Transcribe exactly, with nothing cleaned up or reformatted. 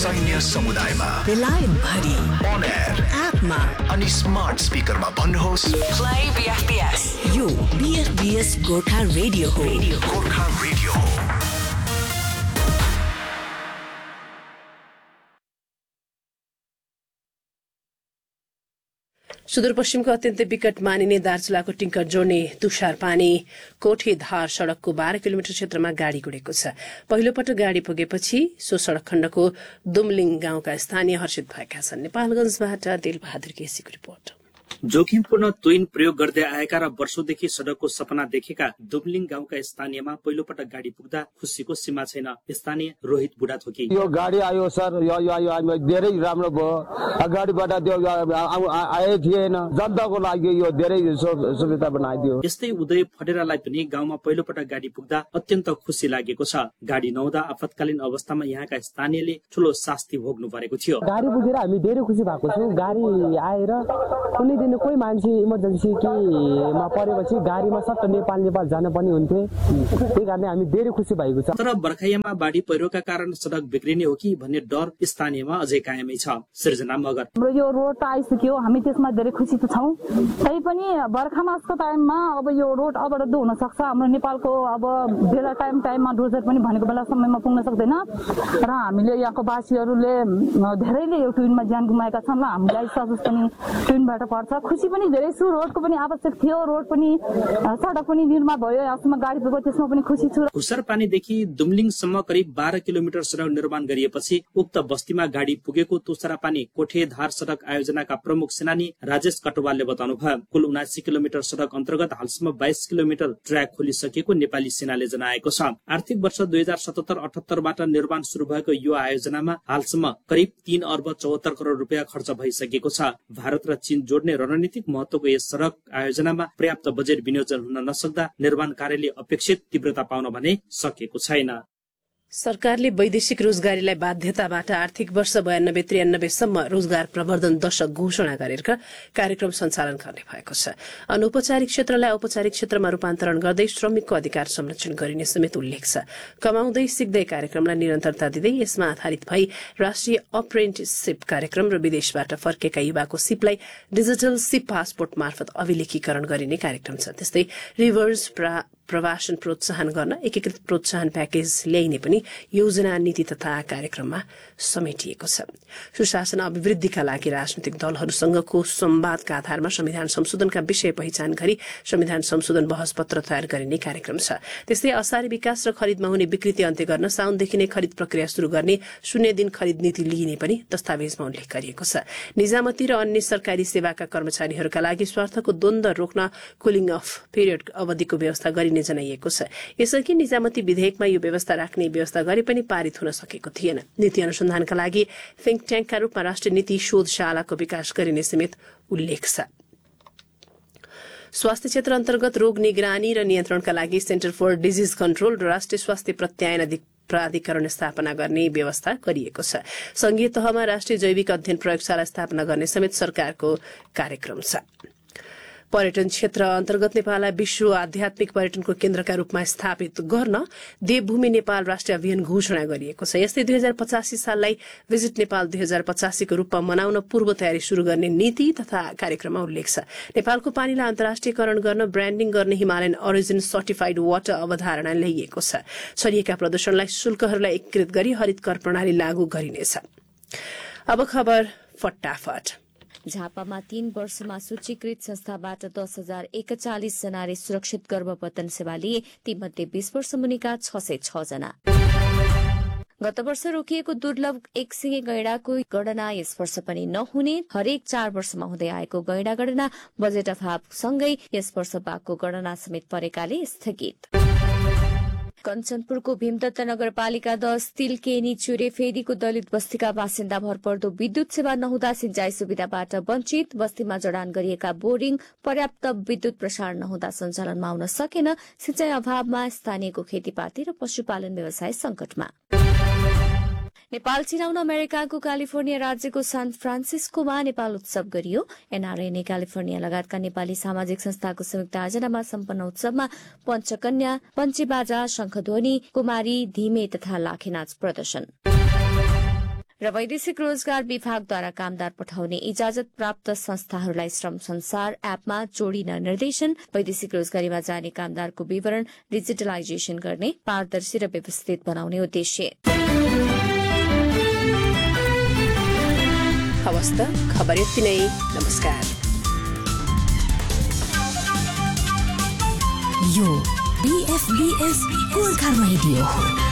सैन्य समुदायमा रिलायन भरी अन एयर एपमा अनि स्मार्ट स्पिकरमा भन्नुहोस् प्ले बीएफबीएस। यो बीएफबीएस गोर्खा रेडियो हो। गोर्खा रेडियो हो। सुदूरपश्चिमको अत्यन्तै विकट मानिने दार्चुलाको टिङ्कर जोड्ने तुषार पानी कोठे धार सड़कको बाह्र किलोमिटर क्षेत्रमा गाड़ी गुडेको छ। पहिलो पटक गाड़ी पुगेपछि सो सड़क खण्डको दुमलिङ गाउँका स्थानीय हर्षित भएका छन्। नेपालगंजबाट दिलबहादुर केसीको रिपोर्ट। जोखिमपूर्ण तुइन प्रयोग गर्दै आएका र वर्षौंदेखि सड़कको सपना देखेका दुमलिङ गाउँका स्थानीयमा पहिलो पटक गाड़ी पुग्दा खुशीको सीमा छैन। स्थानीय रोहित बुढा थोकी, यो गाड़ी आयो सर, यो यो धेरै राम्रो भयो। अगाडिबाट त्यो आए थिएन, जनताको लागि यो धेरै सुविधा बनाइदियो। यस्तै उदय फटेरालाई पनि गाउँमा पहिलो पटक गाड़ी पुग्दा अत्यन्त खुशी लागेको छ। गाड़ी नहुँदा आपतकालीन अवस्थामा यहाँका स्थानीयले ठूलो शास्ति भोग्नु परेको थियो। गाड़ी पुगेर हामी धेरै खुशी भएको छौँ। गाड़ी आएर कुनै दिन कोही मान्छे इमर्जेन्सी केमा परेपछि गाडीमा सट्ट नेपाल नेपाल जान पनि हुन्थे। त्यही कारण हामी धेरै खुसी भएको छ। तर बर्खायामा बाढी पहिरोका कारण सड़क बिग्रिने हो कि भन्ने डर स्थानीयमा अझै कायमै छ। सृजना मगर, हाम्रो यो रोड त आइसक्यो, हामी त्यसमा धेरै खुसी त छौँ। तै पनि बर्खा मासको टाइममा अब यो रोड अवरुद्ध हुन सक्छ। हाम्रो नेपालको अब बेला टाइम टाइममा डोजर पनि भनेको बेला समयमा पुग्न सक्दैन र हामीले यहाँको वासीहरूले धेरैले यो ट्विनमा ज्यान गुमाएका छन् र हामीलाई सजिलो पनि ट्विनबाट पर्छ। खुसी पनि धेरै छु। रोडको पनि आवश्यक थियो, रोड पनि सडक पनि निर्माण भयो, यसमा गाडी पुग्यो, त्यसमा पनि खुसी छु। खुसर पानीदेखि दुमलिङसम्म करिब बाह्र किलोमिटर सडक निर्माण गरिएपछि उक्त बस्तीमा गाडी पुगेको तुषारा पानी कोठे धार सडक आयोजनाका प्रमुख सेनानी राजेश कटवालले बताउनु भयो। कुल उनासी किलोमिटर सडक अन्तर्गत हालसम्म बाइस किलोमिटर ट्र्याक खोलिसकेको नेपाली सेनाले जनाएको छ। आर्थिक वर्ष दुई हजार सतहत्तर अठहत्तरबाट निर्माण शुरू भएको यो आयोजनामा हालसम्म करिब तीन अर्ब चौहत्तर करोड़ रुपियाँ खर्च भइसकेको छ। भारत र चीन जोड्ने रणनीतिक महत्वको यस सड़क आयोजनामा पर्याप्त बजेट विनियोजन हुन नसक्दा निर्माण कार्यले अपेक्षित तीव्रता पाउन भने सकेको छैन। सरकारले वैदेशिक रोजगारीलाई बाध्यताबाट आर्थिक वर्ष बयानब्बे त्रियानब्बेसम्म रोजगार प्रवर्धन दशक घोषणा गरेर कार्यक्रम सञ्चालन गर्ने भएको छ। अनौपचारिक क्षेत्रलाई औपचारिक क्षेत्रमा रूपान्तरण गर्दै श्रमिकको अधिकार संरक्षण गरिने समेत उल्लेख छ। कमाउँदै सिक्दै कार्यक्रमलाई निरन्तरता दिँदै यसमा आधारित भई राष्ट्रिय अप्रेन्टिसशिप कार्यक्रम र विदेशबाट फर्केका युवाको सिपलाई डिजिटल सिप पासपोर्ट मार्फत अभिलेखीकरण गरिने कार्यक्रम छ। त्यस्तै रिभर्स प्रवासन प्रोत्साहन गर्न एकीकृत प्रोत्साहन प्याकेज ल्याइने पनि योजना नीति तथा कार्यक्रममा समेटिएको छ। सुशासन अभिवृद्धिका लागि राजनैतिक दलहरूसँगको संवादका आधारमा संविधान संशोधनका विषय पहिचान गरी संविधान संशोधन बहस पत्र तयार गरिने कार्यक्रम छ। त्यस्तै असारी विकास र खरिदमा हुने विकृति अन्त्य गर्न साउनदेखि नै खरिद प्रक्रिया शुरू गर्ने शून्य दिन खरिद नीति लिइने पनि दस्तावेजमा उल्लेख गरिएको छ। निजामती र अन्य सरकारी सेवाका कर्मचारीहरूका लागि स्वार्थको द्वन्द्व रोक्न कुलिङ अफ पिरियड अवधिको व्यवस्था गरिने जनाइएको छ। यसअघि निजामती विधेयकमा यो व्यवस्था राख्ने व्यवस्था गरे पनि पारित हुन सकेको थिएन। नीति अनुसन्धानका लागि थिंक ट्याङ्कका रूपमा राष्ट्रिय नीति शोधशालाको विकास गरिने समेत उल्लेख छ। स्वास्थ्य क्षेत्र अन्तर्गत रोग निगरानी र नियन्त्रणका लागि सेन्टर फर डिजिज कन्ट्रोल र राष्ट्रिय स्वास्थ्य प्रत्यायन प्राधिकरण स्थापना गर्ने व्यवस्था गरिएको छ। संघीय तहमा राष्ट्रिय जैविक अध्ययन प्रयोगशाला स्थापना गर्ने समेत सरकारको कार्यक्रम छ। पर्यटन क्षेत्र अन्तर्गत नेपाललाई विश्व आध्यात्मिक पर्यटनको केन्द्रका रूपमा स्थापित गर्न देवभूमि नेपाल राष्ट्रिय अभियान घोषणा गरिएको छ। यस्तै दुई हजार पचासी साललाई भिजिट नेपाल दुई हजार पचासीको रूपमा मनाउन पूर्व तयारी शुरू गर्ने नीति तथा कार्यक्रममा उल्लेख छ। नेपालको पानीलाई अन्तर्राष्ट्रियकरण गर्न ब्रान्डिङ गर्ने हिमालयन ओरिजिन सर्टिफाइड वाटर अवधारणा ल्याइएको छ। छरिएका प्रदूषणलाई शुल्कहरूलाई एकीकृत गरी हरित कर प्रणाली लागू गरिनेछ। अब खबर फटाफट। झापामा तीन वर्षमा सूचीकृत संस्थाबाट दस हजार एकचालिस जनाले सुरक्षित गर्भपतन सेवा लिए, तीमध्ये बीस वर्ष मुनिका छ सय छ जना। गत वर्ष रोकिएको दुर्लभ एक सिंगे गैंडाको गणना यस वर्ष पनि नहुने, हरेक चार वर्षमा हुँदै आएको गैंडा गणना बजेट अभावसँगै यस वर्ष बाघको गणना समेत परेकाले स्थगित। कञ्चनपुरको भीमदत्त नगरपालिका दस तिलकेनी चुरे फेदीको दलित बस्तीका बासिन्दा भरपर्दो विद्युत सेवा नहुँदा सिंचाई सुविधाबाट वञ्चित। बस्तीमा जडान गरिएका बोरिङ पर्याप्त विद्युत प्रसारण नहुँदा सञ्चालनमा आउन सकेन। सिंचाई अभावमा स्थानीयको खेतीपाती र पशुपालन व्यवसाय संकटमा। नेपाल चिनाउन अमेरिकाको क्यालिफोर्निया राज्यको सान फ्रान्सिस्कोमा नेपाल उत्सव गरियो। एनआरएनए क्यालिफोर्निया लगायतका नेपाली सामाजिक संस्थाको संयुक्त आयोजनामा सम्पन्न उत्सवमा पञ्चकन्या, पञ्चबाजा, शंखध्वनि, कुमारी, धिमे तथा लाखेनाच प्रदर्शन। र वैदेशिक रोजगार विभागद्वारा कामदार पठाउने इजाजत प्राप्त संस्थाहरूलाई श्रम संसार एपमा जोडिन निर्देशन, वैदेशिक रोजगारीमा जाने कामदारको विवरण डिजिटलाइजेशन गर्ने, पारदर्शी र व्यवस्थित बनाउने उद्देश्य। हवस् त खबर यति नै। नमस्कार। यो बीएफबीएस गोर्खा रेडियो हो।